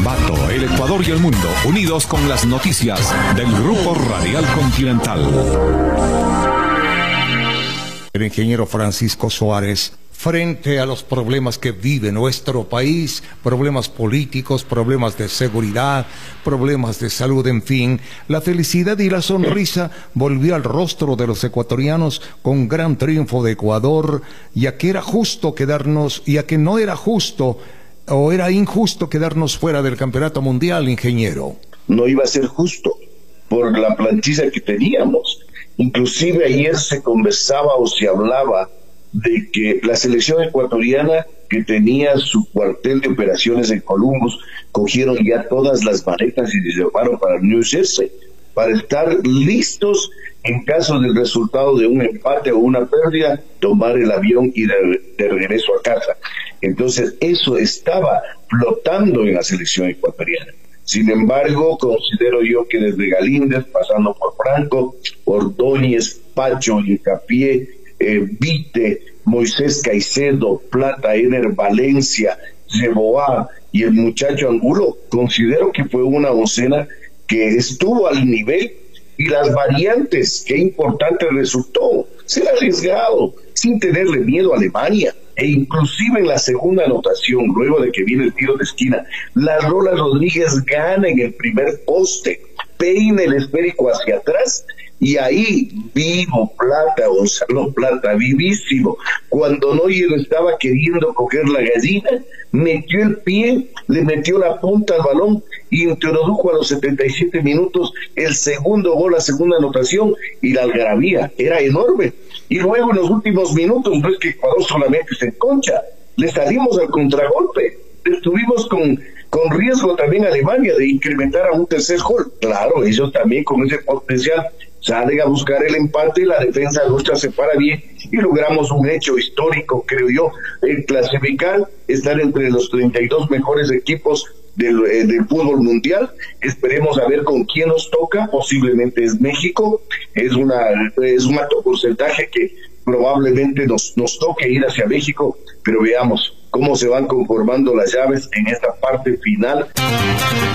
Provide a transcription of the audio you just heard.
Ambato, el Ecuador y el mundo, unidos con las noticias del Grupo Radial Continental. El ingeniero Francisco Suárez, frente a los problemas que vive nuestro país, problemas políticos, problemas de seguridad, problemas de salud, en fin, la felicidad y la sonrisa volvió al rostro de los ecuatorianos con gran triunfo de Ecuador, ya que era justo quedarnos, ya que no era justo o era injusto quedarnos fuera del campeonato mundial, ingeniero. No iba a ser justo por la plantilla que teníamos. Inclusive ayer se conversaba o se hablaba de que la selección ecuatoriana, que tenía su cuartel de operaciones en Columbus, cogieron ya todas las maletas y se llevaron para New Jersey para estar listos en caso del resultado de un empate o una pérdida, tomar el avión y de regreso a casa. Entonces eso estaba flotando en la selección ecuatoriana. Sin embargo, considero yo que desde Galíndez, pasando por Franco, Ordóñez, Pacho, Hincapié, Vite, Moisés Caicedo, Plata, Ener Valencia, Yeboah y el muchacho Angulo, considero que fue una oncena que estuvo al nivel, y las variantes, qué importante resultó, ser arriesgado, sin tenerle miedo a Alemania, e inclusive en la segunda anotación, luego de que viene el tiro de esquina, la Rola Rodríguez gana en el primer poste, peina el esférico hacia atrás, y ahí, vivo Plata, Gonzalo Plata, vivísimo, cuando Neuer estaba queriendo coger la gallina, metió el pie, le metió la punta al balón y introdujo a los 77 minutos el segundo gol, la segunda anotación, y la algarabía era enorme. Y luego en los últimos minutos, no es que Ecuador solamente se enconcha, le salimos al contragolpe, estuvimos con riesgo también a Alemania de incrementar a un tercer gol. Claro, ellos también con ese potencial salen a buscar el empate, la defensa nuestra se para bien y logramos un hecho histórico, creo yo, el clasificar, estar entre los 32 mejores equipos del fútbol mundial. Esperemos a ver con quién nos toca, posiblemente es México, es un alto porcentaje que probablemente nos toque ir hacia México, pero veamos cómo se van conformando las llaves en esta parte final.